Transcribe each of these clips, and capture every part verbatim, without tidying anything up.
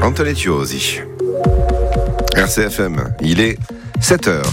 Antonetti Osi. R C F M, il est sept heures.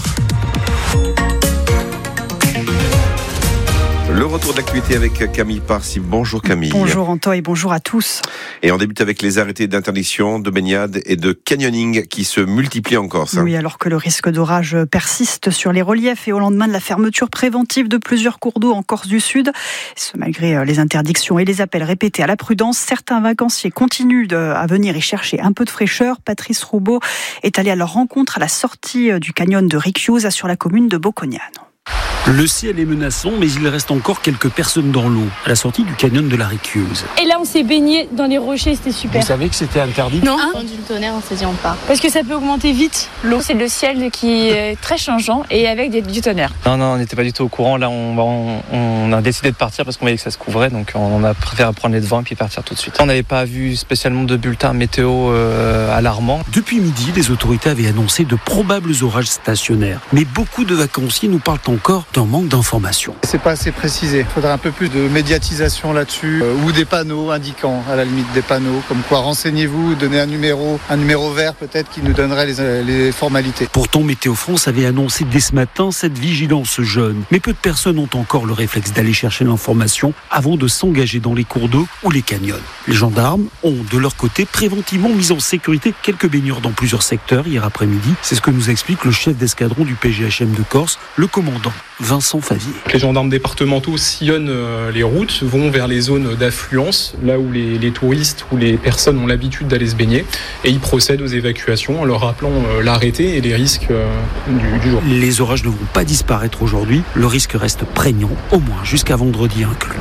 Le retour de l'actualité avec Camille Parsi. Bonjour Camille. Bonjour Antoine et bonjour à tous. Et on débute avec les arrêtés d'interdiction de baignade et de canyoning qui se multiplient en Corse. Oui, alors que le risque d'orage persiste sur les reliefs et au lendemain de la fermeture préventive de plusieurs cours d'eau en Corse du Sud. Ce, malgré les interdictions et les appels répétés à la prudence, certains vacanciers continuent de, à venir y chercher un peu de fraîcheur. Patrice Roubaud est allé à leur rencontre à la sortie du canyon de Ricciusa sur la commune de Bocognano. Le ciel est menaçant, mais il reste encore quelques personnes dans l'eau, à la sortie du canyon de la Ricciusa. Et là, on s'est baigné dans les rochers, c'était super. Vous savez que c'était interdit ? Non. Hein du tonnerre, on s'est dit on part. Parce que ça peut augmenter vite l'eau. C'est le ciel qui est très changeant et avec des, du tonnerre. Non, non, on n'était pas du tout au courant. Là, on, on, on a décidé de partir parce qu'on voyait que ça se couvrait, donc on a préféré prendre les devants et puis partir tout de suite. On n'avait pas vu spécialement de bulletins météo euh, alarmants. Depuis midi, les autorités avaient annoncé de probables orages stationnaires. Mais beaucoup de vacanciers nous parlent encore d'un manque d'informations. C'est pas assez précisé. Il faudrait un peu plus de médiatisation là-dessus euh, ou des panneaux indiquant, à la limite des panneaux, comme quoi renseignez-vous, donnez un numéro, un numéro vert peut-être qui nous donnerait les, les formalités. Pourtant, Météo France avait annoncé dès ce matin cette vigilance jaune. Mais peu de personnes ont encore le réflexe d'aller chercher l'information avant de s'engager dans les cours d'eau ou les canyons. Les gendarmes ont, de leur côté, préventivement mis en sécurité quelques baigneurs dans plusieurs secteurs hier après-midi. C'est ce que nous explique le chef d'escadron du P G H M de Corse, le commandant Vincent Favier. Les gendarmes départementaux sillonnent les routes, vont vers les zones d'affluence, là où les, les touristes ou les personnes ont l'habitude d'aller se baigner, et ils procèdent aux évacuations en leur rappelant l'arrêté et les risques du, du jour. Les orages ne vont pas disparaître aujourd'hui, le risque reste prégnant, au moins jusqu'à vendredi inclus.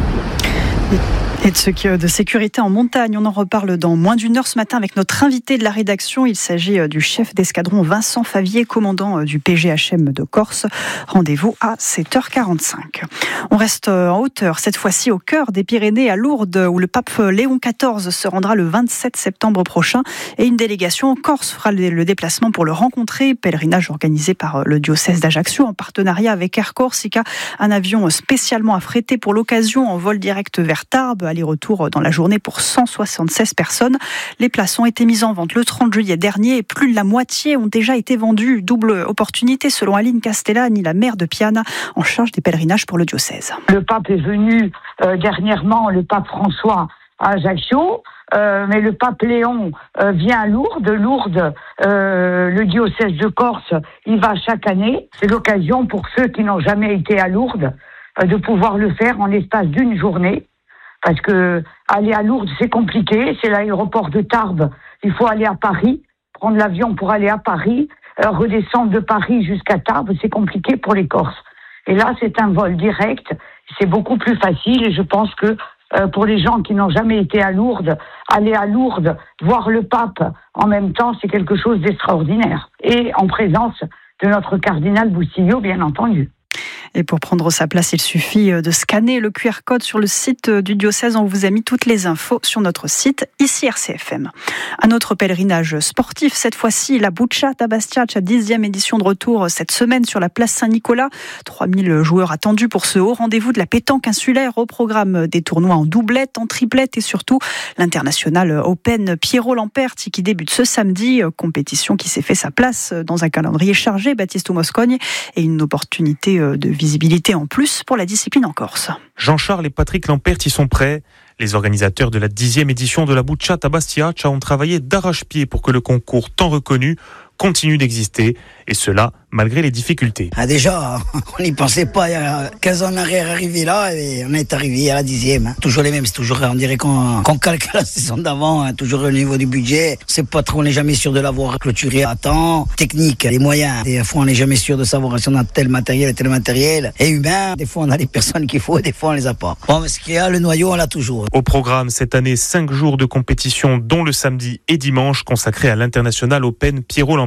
Et de ce qui de sécurité en montagne, on en reparle dans moins d'une heure ce matin avec notre invité de la rédaction. Il s'agit du chef d'escadron Vincent Favier, commandant du P G H M de Corse. Rendez-vous à sept heures quarante-cinq. On reste en hauteur, cette fois-ci au cœur des Pyrénées, à Lourdes, où le pape Léon quatorze se rendra le vingt-sept septembre prochain. Et une délégation en Corse fera le déplacement pour le rencontrer. Pèlerinage organisé par le diocèse d'Ajaccio en partenariat avec Air Corsica. Un avion spécialement affrété pour l'occasion en vol direct vers Tarbes. Aller-retour dans la journée pour cent soixante-seize personnes. Les places ont été mises en vente le trente juillet dernier et plus de la moitié ont déjà été vendues. Double opportunité selon Aline Castellani, la maire de Piana, en charge des pèlerinages pour le diocèse. Le pape est venu euh, dernièrement, le pape François, à Ajaccio. Euh, mais le pape Léon euh, vient à Lourdes. Lourdes, euh, le diocèse de Corse, il va chaque année. C'est l'occasion pour ceux qui n'ont jamais été à Lourdes euh, de pouvoir le faire en l'espace d'une journée. Parce que aller à Lourdes, c'est compliqué. C'est l'aéroport de Tarbes. Il faut aller à Paris, prendre l'avion pour aller à Paris, euh, redescendre de Paris jusqu'à Tarbes. C'est compliqué pour les Corses. Et là, c'est un vol direct. C'est beaucoup plus facile. Et je pense que euh, pour les gens qui n'ont jamais été à Lourdes, aller à Lourdes, voir le pape en même temps, c'est quelque chose d'extraordinaire. Et en présence de notre cardinal Boussillaud, bien entendu. Et pour prendre sa place, il suffit de scanner le Q R code sur le site du diocèse. On vous a mis toutes les infos sur notre site, ici R C F M. Un autre pèlerinage sportif, cette fois-ci, la Bucciata Bastiacia, dixième édition de retour cette semaine sur la place Saint-Nicolas. trois mille joueurs attendus pour ce haut rendez-vous de la pétanque insulaire, au programme des tournois en doublette, en triplette et surtout l'international Open Piero Lamperti qui débute ce samedi. Compétition qui s'est fait sa place dans un calendrier chargé, Baptiste Moscogne, et une opportunité de visibilité en plus pour la discipline en Corse. Jean-Charles et Patrick Lamperti sont prêts. Les organisateurs de la dixième édition de la Bucciata Bastiacia ont travaillé d'arrache-pied pour que le concours tant reconnu continue d'exister, et cela malgré les difficultés. Ah déjà, on n'y pensait pas il y a quinze ans en arrière arrivé là, et on est arrivé à la dixième. Hein. Toujours les mêmes, c'est toujours, on dirait qu'on, qu'on calque la saison d'avant, hein. Toujours au niveau du budget. C'est pas trop, on n'est jamais sûr de l'avoir clôturé à temps. Technique, les moyens. Des fois, on n'est jamais sûr de savoir si on a tel matériel, tel matériel. Et humain, des fois, on a les personnes qu'il faut, des fois, on les a pas. Bon, mais ce qu'il y a, le noyau, on l'a toujours. Au programme cette année, cinq jours de compétition, dont le samedi et dimanche consacrés à l'international Open Piero Lamperti.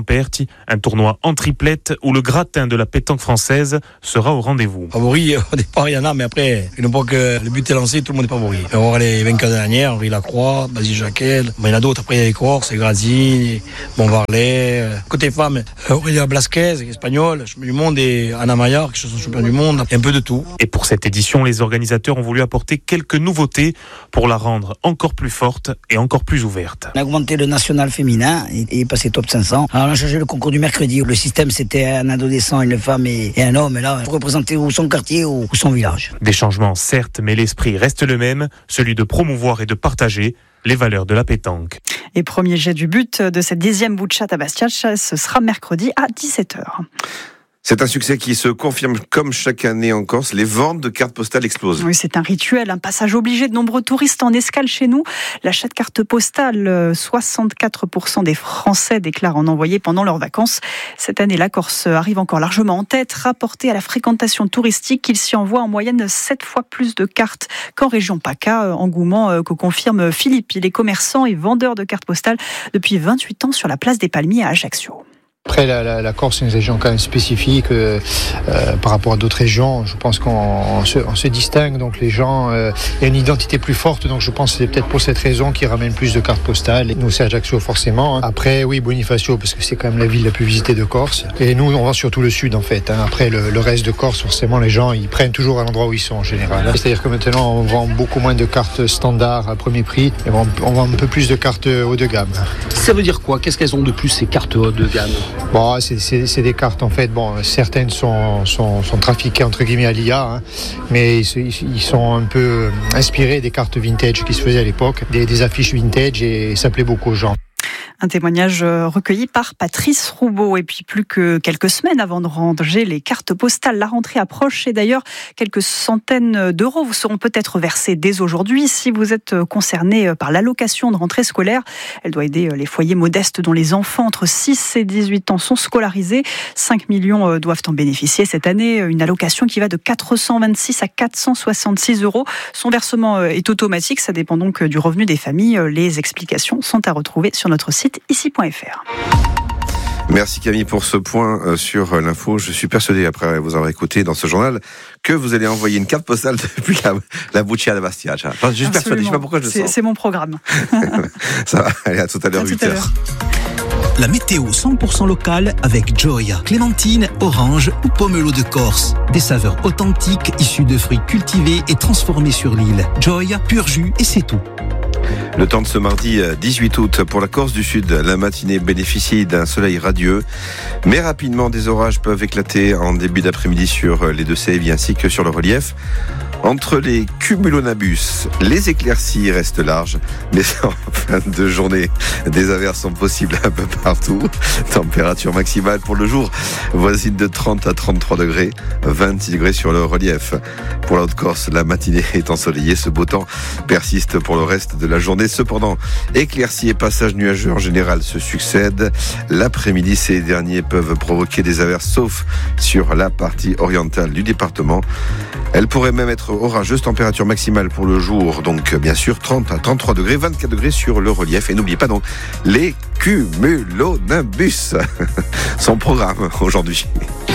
Lamperti, un tournoi en triplette où le gratin de la pétanque française sera au rendez-vous. Favori, au départ, il y en a, mais après, une fois que le but est lancé, tout le monde est favori. On va voir les vainqueurs de l'année, Henri Lacroix, Basile Jacquel, mais il y en a d'autres, après il y a les Corses, c'est Grazini, Bonvarlet. Côté femmes, Aurélia Blasquez, espagnole, champion du monde, et Anna Maillard, qui sont champion du monde, et un peu de tout. Et pour cette édition, les organisateurs ont voulu apporter quelques nouveautés pour la rendre encore plus forte et encore plus ouverte. On a augmenté le national féminin et est passé top cinq cents. Alors on a changé le concours du mercredi. Le système c'était un adolescent, une femme et, et un homme. Et là, il faut représenter ou son quartier ou, ou son village. Des changements certes, mais l'esprit reste le même, celui de promouvoir et de partager les valeurs de la pétanque. Et premier jet du but de cette dixième Buccia à Bastia, ce sera mercredi à dix-sept heures. C'est un succès qui se confirme comme chaque année en Corse. Les ventes de cartes postales explosent. Oui, c'est un rituel, un passage obligé de nombreux touristes en escale chez nous. L'achat de cartes postales, soixante-quatre pour cent des Français déclarent en envoyer pendant leurs vacances. Cette année, la Corse arrive encore largement en tête. Rapporté à la fréquentation touristique, il s'y envoie en moyenne sept fois plus de cartes qu'en région PACA. Engouement que confirme Philippe. Il est commerçant et vendeur de cartes postales depuis vingt-huit ans sur la place des Palmiers à Ajaccio. Après, la, la, la Corse, c'est une région quand même spécifique euh, euh, par rapport à d'autres régions. Je pense qu'on on se, on se distingue, donc les gens, euh, il y a une identité plus forte, donc je pense que c'est peut-être pour cette raison qu'ils ramènent plus de cartes postales. Nous, c'est Ajaccio forcément. Après, oui, Bonifacio, parce que c'est quand même la ville la plus visitée de Corse. Et nous, on va surtout le sud, en fait. Hein. Après, le, le reste de Corse, forcément, les gens, ils prennent toujours à l'endroit où ils sont, en général. C'est-à-dire que maintenant, on vend beaucoup moins de cartes standards à premier prix, et on, on vend un peu plus de cartes haut de gamme. Ça veut dire quoi ? Qu'est-ce qu'elles ont de plus, ces cartes haut de gamme ? Bon, c'est, c'est, c'est des cartes en fait. Bon, certaines sont, sont, sont trafiquées entre guillemets à l'I A, hein, mais ils, ils sont un peu inspirés des cartes vintage qui se faisaient à l'époque, des, des affiches vintage, et ça plaît beaucoup aux gens. Un témoignage recueilli par Patrice Roubaud. Et puis plus que quelques semaines avant de ranger les cartes postales, la rentrée approche et d'ailleurs quelques centaines d'euros vous seront peut-être versés dès aujourd'hui si vous êtes concerné par l'allocation de rentrée scolaire. Elle doit aider les foyers modestes dont les enfants entre six et dix-huit ans sont scolarisés. cinq millions doivent en bénéficier cette année. Une allocation qui va de quatre cent vingt-six à quatre cent soixante-six euros. Son versement est automatique. Ça dépend donc du revenu des familles. Les explications sont à retrouver sur notre site ici point f r. Merci Camille pour ce point sur l'info. Je suis persuadé, après vous avoir écouté dans ce journal, que vous allez envoyer une carte postale depuis la, la Buccia à Bastia. Je suis persuadé, je sais pas pourquoi je le c'est, sens. C'est mon programme. Ça va, allez, à tout à l'heure, à huit tout à heures. l'heure. La météo cent pour cent locale avec Joy. Clémentine, orange ou pomelo de Corse. Des saveurs authentiques issues de fruits cultivés et transformés sur l'île. Joy, pur jus et c'est tout. Le temps de ce mardi dix-huit août pour la Corse du Sud. La matinée bénéficie d'un soleil radieux, mais rapidement des orages peuvent éclater en début d'après-midi sur les deux sèves ainsi que sur le relief. Entre les cumulonimbus, les éclaircies restent larges, mais en fin de journée, des averses sont possibles un peu partout. Température maximale pour le jour voisine de trente à trente-trois degrés, vingt-six degrés sur le relief. Pour la Haute-Corse, la matinée est ensoleillée. Ce beau temps persiste pour le reste de la journée. Cependant, éclaircies et passages nuageux en général se succèdent. L'après-midi, ces derniers peuvent provoquer des averses, sauf sur la partie orientale du département. Elles pourraient même être orageuse, température maximale pour le jour, donc bien sûr trente à trente-trois degrés, vingt-quatre degrés sur le relief. Et n'oubliez pas donc les cumulonimbus. Son programme aujourd'hui.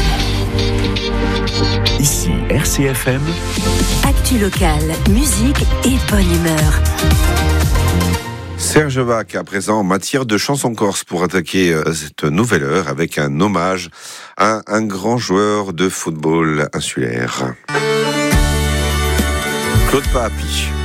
Ici R C F M. Actu locale, musique et bonne humeur. Serge Vac à présent en matière de chanson corse pour attaquer cette nouvelle heure avec un hommage à un grand joueur de football insulaire. Claude Papi.